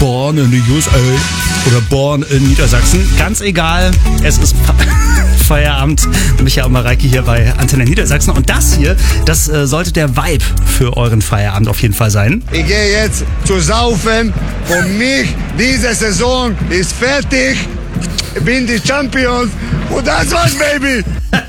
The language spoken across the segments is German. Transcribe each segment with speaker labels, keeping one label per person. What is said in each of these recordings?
Speaker 1: born in the USA oder born in Niedersachsen. Ganz egal, es ist Feierabend. Michael und Mareike hier bei Antenne Niedersachsen. Und das hier, das sollte der Vibe für euren Feierabend auf jeden Fall sein.
Speaker 2: Ich gehe jetzt zu saufen. Für mich, diese Saison ist fertig. Ich bin die Champions. Und das war's, Baby.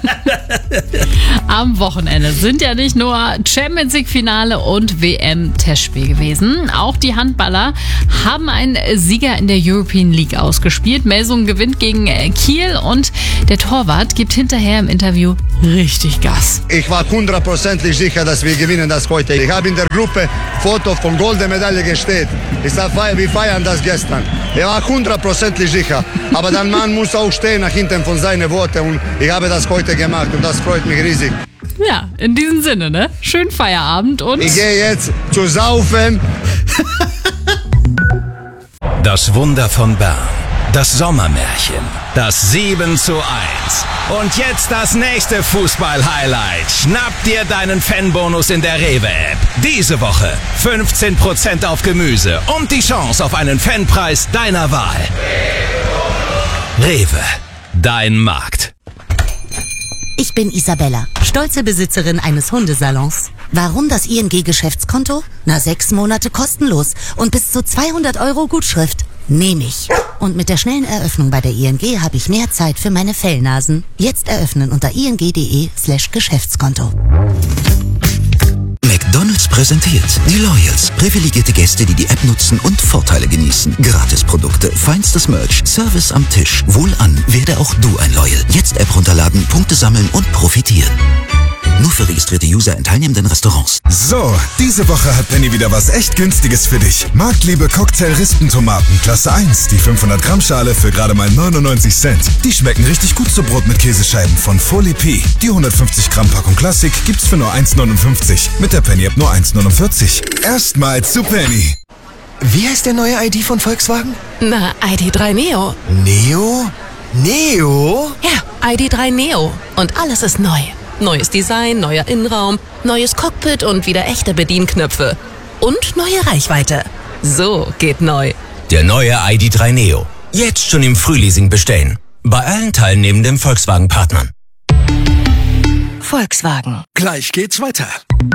Speaker 3: Am Wochenende sind ja nicht nur Champions League Finale und WM-Testspiel gewesen. Auch die Handballer haben einen Sieger in der European League ausgespielt. Melsungen gewinnt gegen Kiel und der Torwart gibt hinterher im Interview richtig Gas.
Speaker 2: Ich war 100% sicher, dass wir gewinnen das heute. Ich habe in der Gruppe Foto von Goldmedaille gestellt. Ich sage, wir feiern das gestern. Ich war 100% sicher. Aber der Mann muss auch stehen nach hinten von seinen Worten. Und ich habe das heute gemacht und das freut mich riesig.
Speaker 3: Ja, in diesem Sinne, ne? Schönen Feierabend und...
Speaker 2: Ich gehe jetzt zu saufen.
Speaker 4: Das Wunder von Bern. Das Sommermärchen. Das 7:1. Und jetzt das nächste Fußball-Highlight. Schnapp dir deinen Fanbonus in der Rewe-App. Diese Woche 15% auf Gemüse und die Chance auf einen Fanpreis deiner Wahl. Rewe. Dein Markt.
Speaker 5: Ich bin Isabella, stolze Besitzerin eines Hundesalons. Warum das ING-Geschäftskonto? 6 Monate kostenlos und bis zu 200 € Gutschrift. Nehme ich. Und mit der schnellen Eröffnung bei der ING habe ich mehr Zeit für meine Fellnasen. Jetzt eröffnen unter ing.de/Geschäftskonto.
Speaker 6: McDonald's präsentiert die Loyals. Privilegierte Gäste, die die App nutzen und Vorteile genießen. Gratisprodukte, feinstes Merch, Service am Tisch. Wohlan, werde auch du ein Loyal. Jetzt App runterladen, Punkte sammeln und profitieren. Nur für registrierte User in teilnehmenden Restaurants.
Speaker 7: So, diese Woche hat Penny wieder was echt Günstiges für dich. Marktliebe Cocktail-Rispentomaten, Klasse 1, die 500 Gramm Schale für gerade mal 99 Cent. Die schmecken richtig gut zu Brot mit Käsescheiben von Folie P. Die 150 Gramm Packung Klassik gibt's für nur 1,59. Mit der Penny-App nur 1,49. Erstmal zu Penny.
Speaker 8: Wie heißt der neue ID von Volkswagen?
Speaker 9: Na, ID.3 Neo.
Speaker 8: Neo? Neo?
Speaker 9: Ja, ID.3 Neo. Und alles ist neu. Neues Design, neuer Innenraum, neues Cockpit und wieder echte Bedienknöpfe. Und neue Reichweite. So geht neu.
Speaker 4: Der neue ID.3 Neo. Jetzt schon im Frühleasing bestellen. Bei allen teilnehmenden Volkswagen-Partnern.
Speaker 9: Volkswagen.
Speaker 8: Gleich geht's weiter.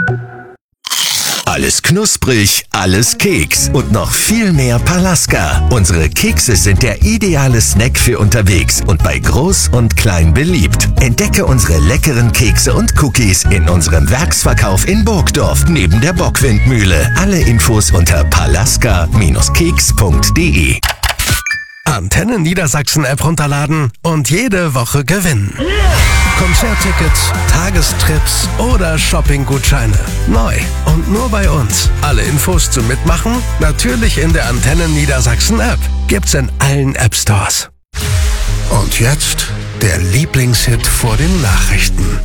Speaker 6: Alles knusprig, alles Keks und noch viel mehr Palaska. Unsere Kekse sind der ideale Snack für unterwegs und bei Groß und Klein beliebt. Entdecke unsere leckeren Kekse und Cookies in unserem Werksverkauf in Burgdorf neben der Bockwindmühle. Alle Infos unter palaska-keks.de.
Speaker 8: Antenne Niedersachsen App runterladen und jede Woche gewinnen. Konzerttickets, Tagestrips oder Shoppinggutscheine. Neu und nur bei uns. Alle Infos zum Mitmachen natürlich in der Antenne Niedersachsen App. Gibt's in allen App Stores. Und jetzt der Lieblingshit vor den Nachrichten.